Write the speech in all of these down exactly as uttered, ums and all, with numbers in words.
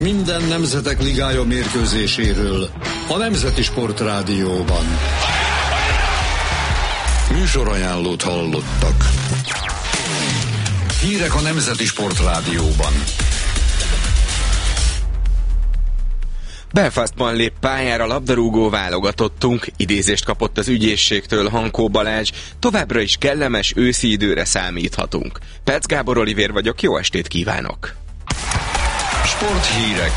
Minden nemzetek ligája mérkőzéséről a Nemzeti Sport Rádióban. Műsorajánlót hallottak. Hírek a Nemzeti Sport Rádióban. Belfastban lép pályára labdarúgó válogatottunk, idézést kapott az ügyészségtől Hankó Balázs, továbbra is kellemes őszi időre számíthatunk. Perc Gábor Olivér vagyok, jó estét kívánok! Sporthírek.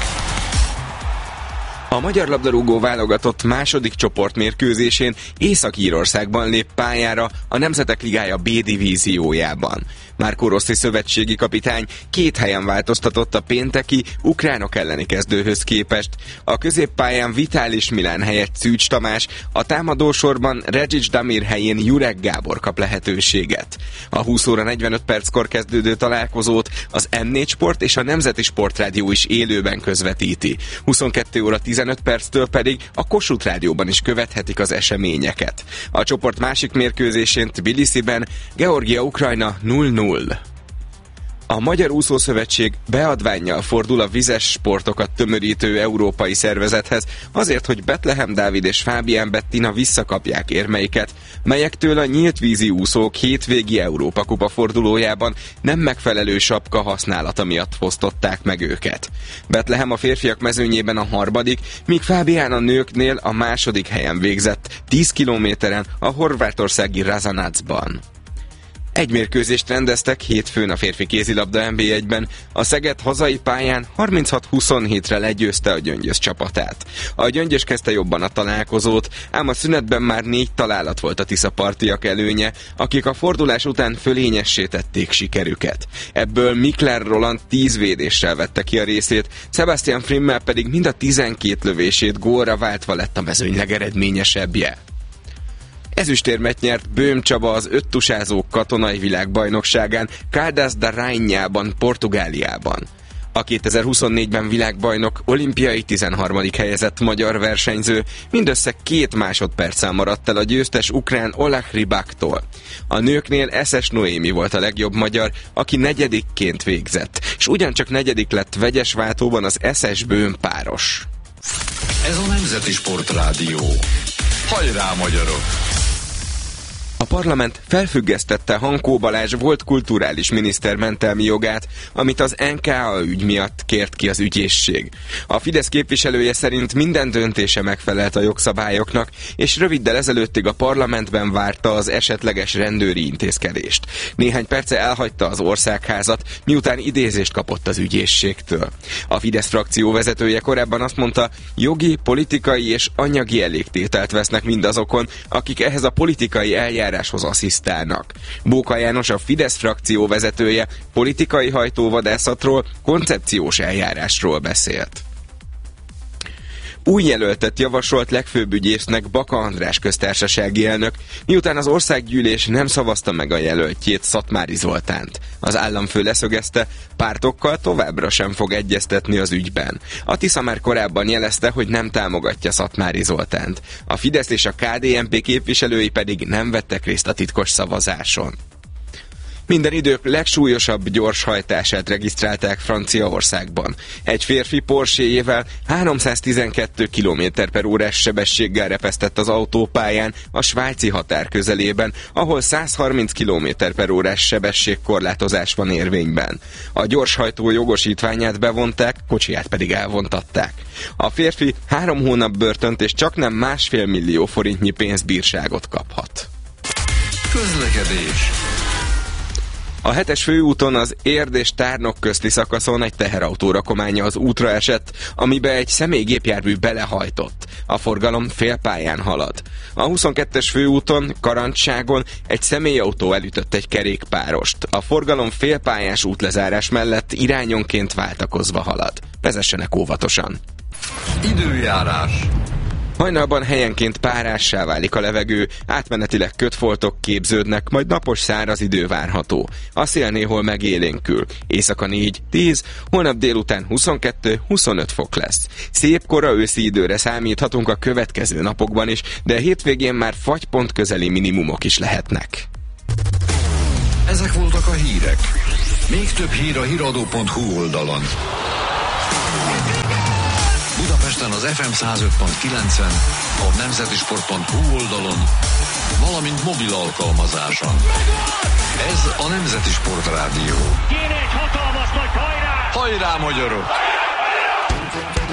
A magyar labdarúgó válogatott második csoportmérkőzésén Észak-Írországban lép pályára a Nemzetek Ligája B divíziójában. Marco Rossi szövetségi kapitány két helyen változtatott a pénteki ukránok elleni kezdőhöz képest. A középpályán Vitális Milán helyett Szűcs Tamás, a támadósorban Reggic Damir helyén Jurek Gábor kap lehetőséget. A húsz óra negyvenöt perckor kezdődő találkozót az M négy Sport és a Nemzeti Sportrádió is élőben közvetíti. huszonkettő óra tizenöt perctől pedig a Kossuth Rádióban is követhetik az eseményeket. A csoport másik mérkőzésén Tbilisiben Georgia-Ukrajna nulla nulla. A Magyar Úszószövetség beadvánnyal fordul a vizes sportokat tömörítő európai szervezethez, azért, hogy Betlehem Dávid és Fábián Bettina visszakapják érmeiket, melyektől a nyílt vízi úszók hétvégi Európa-kupa fordulójában nem megfelelő sapka használata miatt fosztották meg őket. Betlehem a férfiak mezőnyében a harmadik, míg Fábián a nőknél a második helyen végzett, tíz kilométeren a horvátországi Razanacban. Egy mérkőzést rendeztek hétfőn a férfi kézilabda en bé egyben. A Szeged hazai pályán harminchat huszonhétre legyőzte a Gyöngyös csapatát. A Gyöngyös kezdte jobban a találkozót, ám a szünetben már négy találat volt a tiszapartiak előnye, akik a fordulás után fölényessé tették sikerüket. Ebből Mikler Roland tíz védéssel vette ki a részét, Sebastian Frimmel pedig mind a tizenkét lövését gólra váltva lett a mezőny legeredményesebbje. Ezüstérmet nyert Böhm Csaba az öttusázók katonai világbajnokságán Caldas da Rainhában, Portugáliában. A kétezer-huszonnégyben világbajnok, olimpiai tizenharmadik helyezett magyar versenyző mindössze két másodperccel maradt el a győztes ukrán Olah Rybaktól. A nőknél Eszes Noémi volt a legjobb magyar, aki negyedikként végzett, és ugyancsak negyedik lett vegyes váltóban az Eszes-Böhm páros. Ez a Nemzeti Sport Rádió. Hajrá, magyarok! A parlament felfüggesztette Hankó Balázs volt kulturális miniszter mentelmi jogát, amit az en ká á ügy miatt kért ki az ügyészség. A Fidesz képviselője szerint minden döntése megfelelt a jogszabályoknak, és röviddel ezelőttig a parlamentben várta az esetleges rendőri intézkedést. Néhány perce elhagyta az országházat, miután idézést kapott az ügyészségtől. A Fidesz frakció vezetője korábban azt mondta, jogi, politikai és anyagi elégtételt vesznek mindazokon, akik ehhez a politikai eljáráshoz asszisztálnak. Bóka János, a Fidesz frakció vezetője politikai hajtóvadászatról, koncepciós eljárásról beszélt. Új jelöltet javasolt legfőbb ügyésznek Baka András köztársasági elnök, miután az országgyűlés nem szavazta meg a jelöltjét, Szatmári Zoltánt. Az államfő leszögezte, pártokkal továbbra sem fog egyeztetni az ügyben. A Tisza már korábban jelezte, hogy nem támogatja Szatmári Zoltánt. A Fidesz és a ká dé en pé képviselői pedig nem vettek részt a titkos szavazáson. Minden idők legsúlyosabb gyorshajtását regisztrálták Franciaországban. Egy férfi Porsche-jével háromszáztizenkettő kilométer per órás sebességgel repesztett az autópályán a svájci határ közelében, ahol száz harminc kilométer per órás sebességkorlátozás van érvényben. A gyorshajtó jogosítványát bevonták, kocsiját pedig elvontatták. A férfi három hónap börtönt és csaknem másfél millió forintnyi pénzbírságot kaphat. Közlekedés. A hetes főúton az Érd és Tárnok közti szakaszon egy teherautó rakománya az útra esett, amibe egy személygépjármű belehajtott. A forgalom félpályán halad. A huszonkettes főúton, Karantságon egy személyautó elütött egy kerékpárost. A forgalom félpályás útlezárás mellett irányonként váltakozva halad. Vezessenek óvatosan. Időjárás. Hajnalban helyenként párássá válik a levegő, átmenetileg kötfoltok képződnek, majd napos száraz idő várható. A szél néhol megélénkül. Éjszaka négy-tíz, holnap délután huszonkettő-huszonöt fok lesz. Szép kora őszi időre számíthatunk a következő napokban is, de a hétvégén már fagypont közeli minimumok is lehetnek. Ezek voltak a hírek. Még több hír a híradó pont hu oldalon. Budapesten az ef em száz öt pont kilencen, a nemzetisport pont hu oldalon, valamint mobil alkalmazáson. Ez a Nemzeti Sport Rádió. Kéne egy hatalmas nagy hajrá! Hajrá, magyarok!